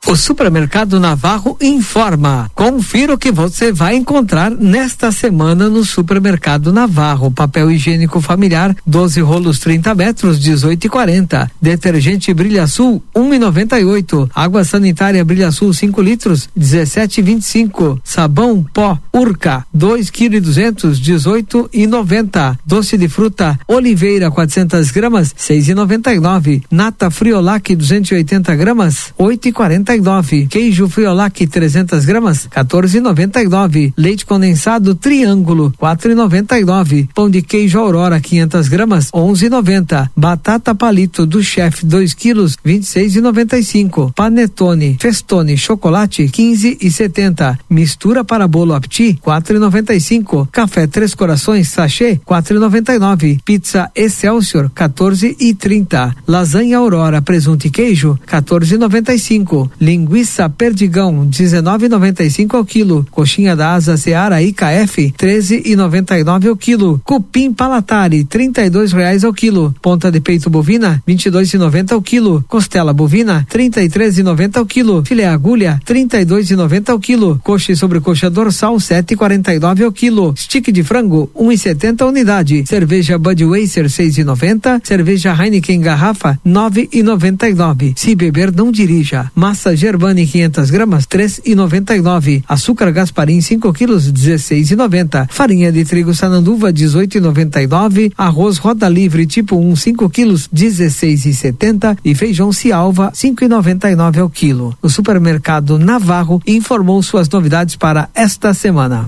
O Supermercado Navarro informa. Confira o que você vai encontrar nesta semana no Supermercado Navarro. Papel higiênico familiar, 12 rolos 30 metros, 18,40. Detergente Brilha Sul, 1,98. Água sanitária Brilha Sul, 5 litros, 17,25. Sabão pó Urca, 2,2 kg, 18,90. Doce de fruta Oliveira, 400 gramas, 6,99. Nata Friolac, 280 gramas, 8,49. Queijo Friolac 300 gramas, 14,99. Leite condensado Triângulo, 4,99. Pão de queijo Aurora 500 gramas, 11,90. Batata palito do Chefe 2 quilos, 26,95. Panetone Festone chocolate 15,70. Mistura para bolo Apti, 4,95. Café Três Corações sachê, 4,99. Pizza Excelsior, 14,30. Lasanha Aurora presunto e queijo, 14,95. Linguiça Perdigão, 19,95 ao quilo. Coxinha da Asa Seara IKF, 13,99 ao quilo. Cupim Palatari, R$32 ao quilo. Ponta de peito bovina, 22,90 ao quilo. Costela bovina, 33,90 ao quilo. Filé agulha, 32,90 ao quilo. Coxa e sobrecoxa dorsal, 7,49 ao quilo. Stick de frango, 1,70 a unidade. Cerveja Budweiser, 6,90. Cerveja Heineken garrafa, 9,99. Se beber, não dirija. Massa Germani 500 gramas, 3,99. Açúcar Gasparim 5 quilos, 16,90. Farinha de trigo Sananduva, 18,99. Arroz Roda Livre tipo 1, 5 quilos, 16,70. E feijão Cialva, 5,99 ao quilo. O Supermercado Navarro informou suas novidades para esta semana.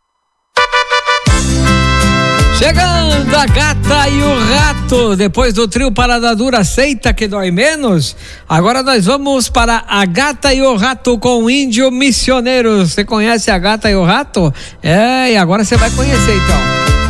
Chegando a Gata e o Rato, depois do trio Parada Dura, aceita que dói menos. Agora nós vamos para a Gata e o Rato com o Índio Missioneiro. Você conhece a Gata e o Rato? E agora você vai conhecer então.